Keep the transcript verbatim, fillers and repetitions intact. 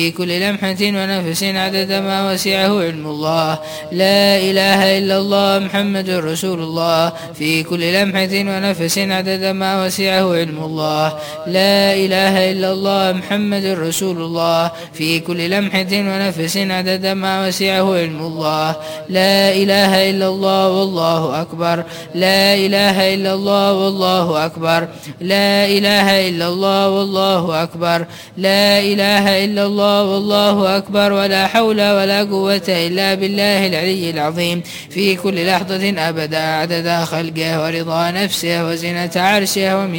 في كل لمحة ونفس عدد ما وسعه علم الله. لا إله إلا الله محمد رسول الله في كل لمحة ونفس عدد ما وسعه علم الله. لا إله إلا الله محمد رسول الله في كل لمحة ونفس عدد ما وسعه علم الله. لا إله إلا الله والله أكبر. لا إله إلا الله والله أكبر. لا إله إلا الله والله أكبر. لا إله إلا الله والله أكبر. ولا حول ولا قوة إلا بالله العلي العظيم في كل لحظة أبدا عدد خلقه ورضا نفسه وزنة عرشه